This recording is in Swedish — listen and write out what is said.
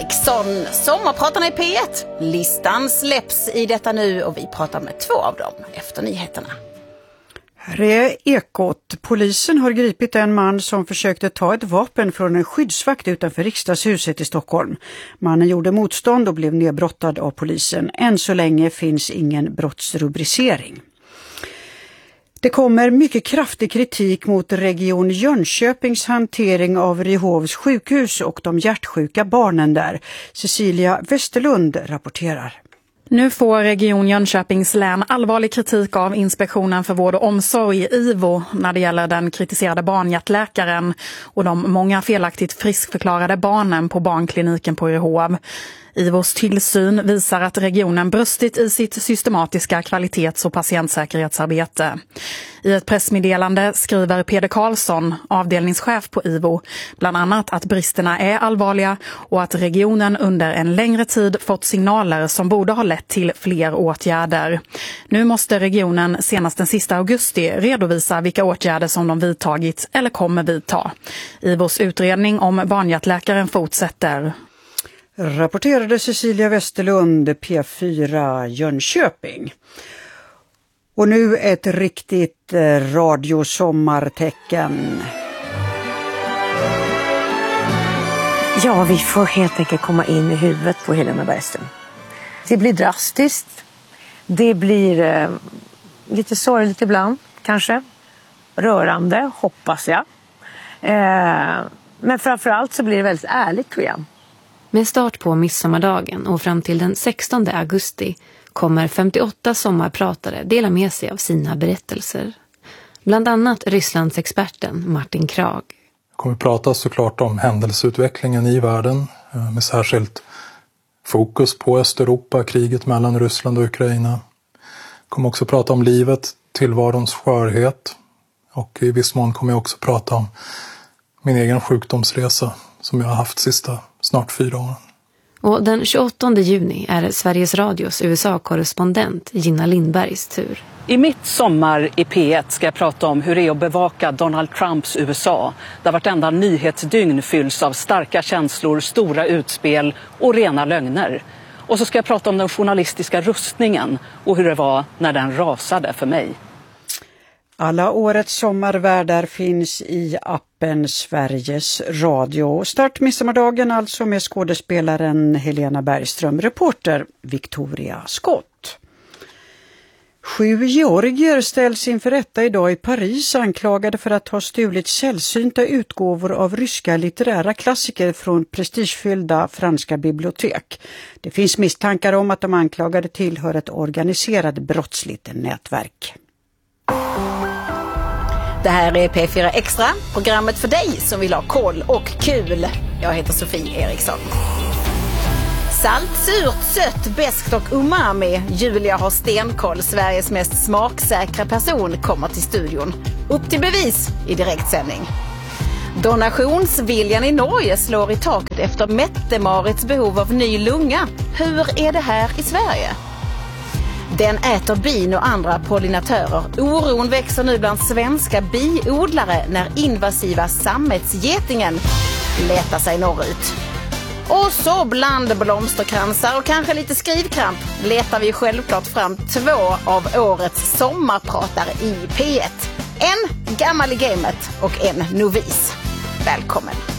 Eriksson. Sommarpratarna i P1. Listan släpps i detta nu och vi pratar med 2 av dem efter nyheterna. Här är Ekot. Polisen har gripit en man som försökte ta ett vapen från en skyddsvakt utanför riksdagshuset i Stockholm. Mannen gjorde motstånd och blev nedbrottad av polisen. Än så länge finns ingen brottsrubricering. Det kommer mycket kraftig kritik mot Region Jönköpings hantering av Ryhovs sjukhus och de hjärtsjuka barnen där. Cecilia Westerlund rapporterar. Nu får Region Jönköpings län allvarlig kritik av Inspektionen för vård och omsorg, IVO, när det gäller den kritiserade barnhjärtläkaren och de många felaktigt friskförklarade barnen på barnkliniken på Ryhov. IVOs tillsyn visar att regionen brustit i sitt systematiska kvalitets- och patientsäkerhetsarbete. I ett pressmeddelande skriver Peder Karlsson, avdelningschef på IVO, bland annat att bristerna är allvarliga och att regionen under en längre tid fått signaler som borde ha lett till fler åtgärder. Nu måste regionen senast den sista augusti redovisa vilka åtgärder som de vidtagit eller kommer vidta. IVOs utredning om barnhjärtläkaren fortsätter. Rapporterade Cecilia Westerlund, P4 Jönköping. Och nu ett riktigt radiosommartecken. Ja, vi får helt enkelt komma in i huvudet på Helena Bergström. Det blir drastiskt. Det blir lite sorgligt ibland, kanske. Rörande, hoppas jag. Men framförallt så blir det väldigt ärligt, tror jag. Med start på midsommardagen och fram till den 16 augusti kommer 58 sommarpratare dela med sig av sina berättelser. Bland annat Rysslandsexperten Martin Krag. Jag kommer prata såklart om händelseutvecklingen i världen med särskilt fokus på Östeuropa, kriget mellan Ryssland och Ukraina. Jag kommer också prata om livet, tillvarons skörhet och i viss mån kommer jag också prata om min egen sjukdomsresa som jag har haft sista snart 4 åren. Och den 28 juni är det Sveriges Radios USA-korrespondent Gina Lindbergs tur. I mitt sommar i P1 ska jag prata om hur det är att bevaka Donald Trumps USA. Där vartenda nyhetsdygn fylls av starka känslor, stora utspel och rena lögner. Och så ska jag prata om den journalistiska rustningen och hur det var när den rasade för mig. Alla årets sommarvärdar finns i appen Sveriges Radio. Start midsommardagen alltså med skådespelaren Helena Bergström, reporter Victoria Scott. 7 georgier ställs inför rätta idag i Paris anklagade för att ha stulit sällsynta utgåvor av ryska litterära klassiker från prestigefyllda franska bibliotek. Det finns misstankar om att de anklagade tillhör ett organiserat brottsligt nätverk. Det här är P4 Extra, programmet för dig som vill ha koll och kul. Jag heter Sofie Eriksson. Salt, surt, sött, beskt och umami. Julia har stenkoll, Sveriges mest smaksäkra person, kommer till studion. Upp till bevis i direktsändning. Donationsviljan i Norge slår i taket efter Mette-Marits behov av ny lunga. Hur är det här i Sverige? Den äter bin och andra pollinatörer. Oron växer nu bland svenska biodlare när invasiva sammetsgetingen letar sig norrut. Och så bland blomsterkransar och kanske lite skrivkramp letar vi självklart fram 2 av årets sommarpratare i P1. En gammal i gamet och en novis. Välkommen!